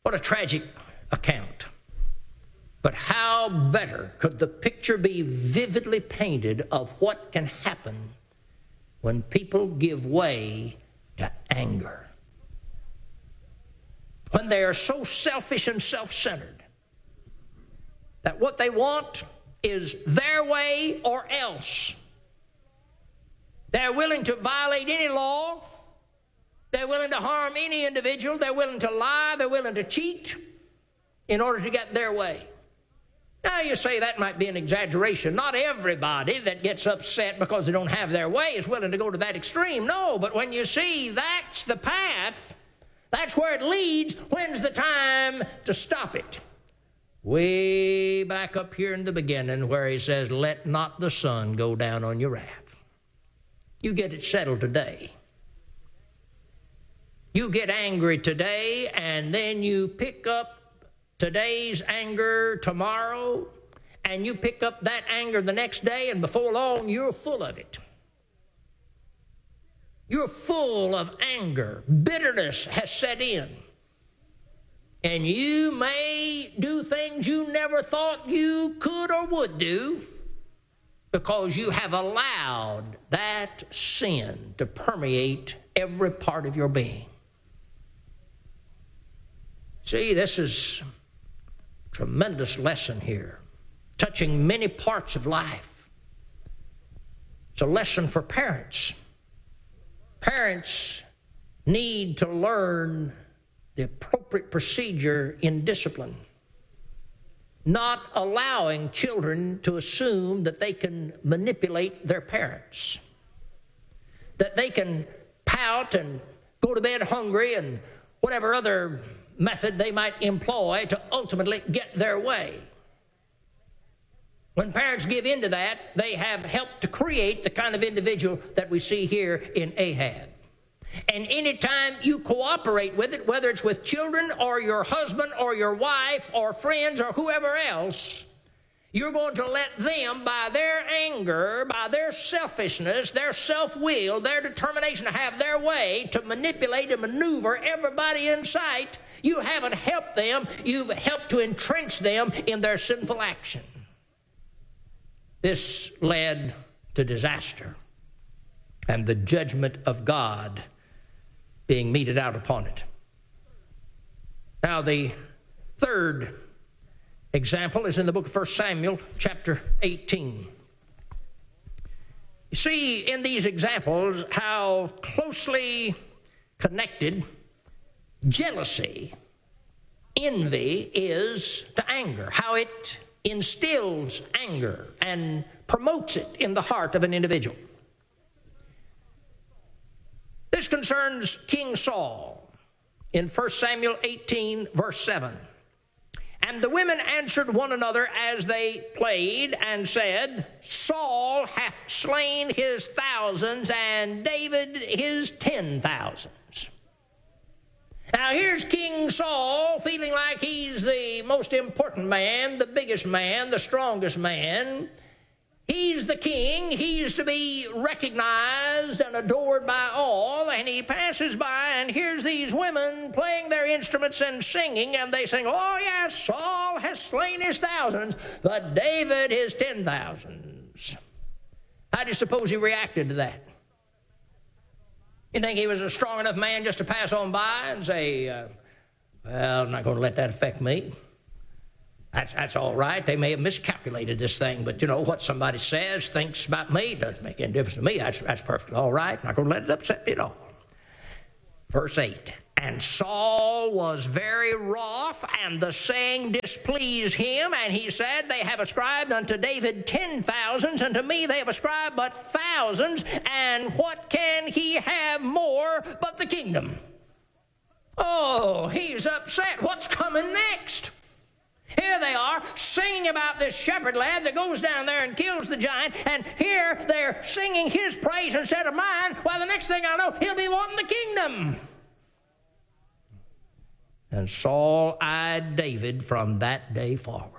What a tragic account. But how better could the picture be vividly painted of what can happen when people give way to anger? When they are so selfish and self-centered that what they want is their way or else. They're willing to violate any law. They're willing to harm any individual. They're willing to lie. They're willing to cheat in order to get their way. Now, you say that might be an exaggeration. Not everybody that gets upset because they don't have their way is willing to go to that extreme. No, but when you see that's the path, that's where it leads, when's the time to stop it? Way back up here in the beginning where he says, let not the sun go down on your wrath. You get it settled today. You get angry today, and then you pick up today's anger tomorrow, and you pick up that anger the next day, and before long, you're full of it. You're full of anger. Bitterness has set in. And you may do things you never thought you could or would do because you have allowed that sin to permeate every part of your being. See, this is a tremendous lesson here, touching many parts of life. It's a lesson for parents. Parents need to learn the appropriate procedure in discipline, not allowing children to assume that they can manipulate their parents, that they can pout and go to bed hungry and whatever other method they might employ to ultimately get their way. When parents give in to that, they have helped to create the kind of individual that we see here in Ahab. And anytime you cooperate with it, whether it's with children or your husband or your wife or friends or whoever else, you're going to let them, by their anger, by their selfishness, their self-will, their determination to have their way, to manipulate and maneuver everybody in sight. You haven't helped them. You've helped to entrench them in their sinful action. This led to disaster and the judgment of God being meted out upon it. Now, the third example is in the book of 1 Samuel, chapter 18. You see in these examples how closely connected jealousy, envy is to anger, how it instills anger and promotes it in the heart of an individual. This concerns King Saul in 1 Samuel 18, verse 7. And the women answered one another as they played and said, Saul hath slain his thousands and David his 10,000s. Now here's King Saul feeling like he's the most important man, the biggest man, the strongest man. He's the king. He's to be recognized and adored by all. And he passes by and hears these women playing their instruments and singing. And they sing, oh yes, Saul has slain his thousands, but David his 10,000s. How do you suppose he reacted to that? You think he was a strong enough man just to pass on by and say, well, I'm not going to let that affect me. That's all right. They may have miscalculated this thing, but you know what somebody says, thinks about me, doesn't make any difference to me. That's perfectly all right. I'm not going to let it upset me at all. Verse 8, and Saul was very wroth, and the saying displeased him, and he said, they have ascribed unto David 10,000s, and to me they have ascribed but thousands, and what can he have more but the kingdom? Oh, he's upset. What's coming next? Here they are singing about this shepherd lad that goes down there and kills the giant, and here they're singing his praise instead of mine. Well, the next thing I know, he'll be wanting the kingdom. And Saul eyed David from that day forward.